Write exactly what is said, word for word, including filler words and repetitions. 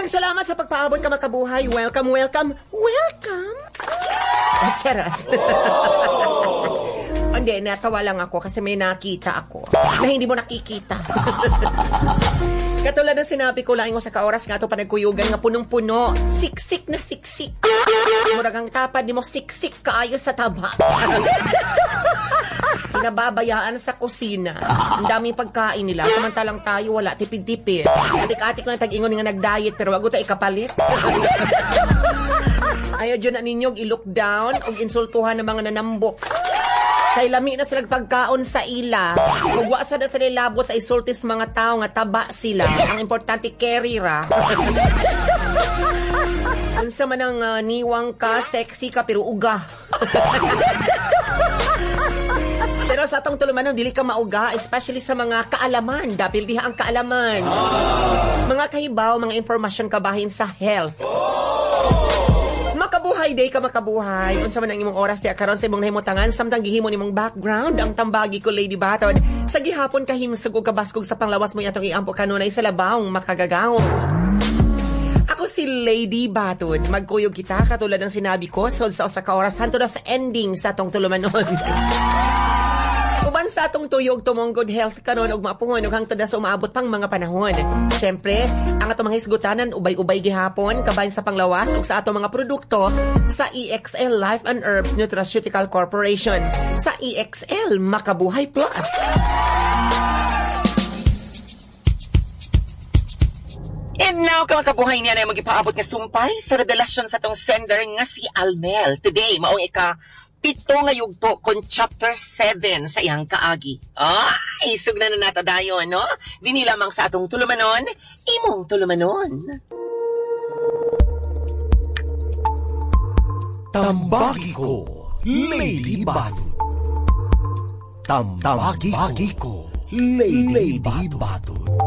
Daghang salamat sa pagpaabot ka makabuhay. Welcome, welcome, welcome. At charas. Hindi, natawa lang ako kasi may nakita ako na hindi mo nakikita. Katulad ng sinabi ko lang sa kaoras nga ito panagkuyugan nga punong-puno. Siksik na siksik. Muragang tapad ni mo siksik kaayos sa taba. Pinababayaan sa kusina. Ang daming pagkain nila. Samantalang tayo wala, tipid-tipid. Atik-atik lang tag-ingon nga nag-diet pero wag ko tayo ikapalit. Ayaw dyan na ninyo i-look down o insultuhan ng mga nanambok. Kay lami na sila pagkaon sa ila. Ugwasa na sila labot sa isultis mga tao nga taba sila. Ang importante, carry ra. Unsa man ang uh, niwang ka, sexy ka, pero uga. Pero sa atong tulumanon, dili ka mauga, especially sa mga kaalaman. Dapil diha ang kaalaman. Mga kahibaw, mga informasyon kabahin sa health. Makabuhay day ka makabuhay. Unsa man ang imong oras diya karon sa imong nahimutangan samtang gihimo nimong background ang tambagi ko Lady Batod. Sa gihapon kahimsug ug kabaskog sa panglawas mo atong iampo kanunay sa labawng makagagawon. Ako si Lady Batod. Magkuyog kita katulad ng sinabi ko sod sa usa ka oras hantud sa ending sa atong tulumanon. Uban sa atong tuyog tumong good health karon ug mapungon ug hangtod sa umaabot pang mga panahon. Syempre, ang atong mga hisgutanan ubay-ubay gihapon kabahin sa panglawas ug sa atong mga produkto sa E X L Life and Herbs Nutraceutical Corporation. Sa E X L Makabuhay Plus. And now, kamakabuhay niya na yung magipaabot nga sumpay sa revelasyon sa tong sender nga si Almel. Today, maong ika pito nga yugto kon chapter seven sa iyang kaagi. Ay, sugna na nata dayon, no? Dini lamang sa atong tulumanon, imong tulumanon. Tambagi ko, Lady Batod. Tambagi ko, Lady Batod.